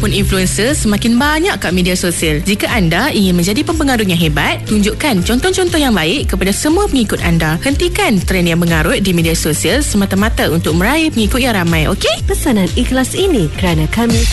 ataupun influencer semakin banyak kat media sosial. Jika anda ingin menjadi pempengaruh yang hebat, tunjukkan contoh-contoh yang baik kepada semua pengikut anda. Hentikan trend yang mengarut di media sosial semata-mata untuk meraih pengikut yang ramai, okey? Pesanan ikhlas ini kerana kami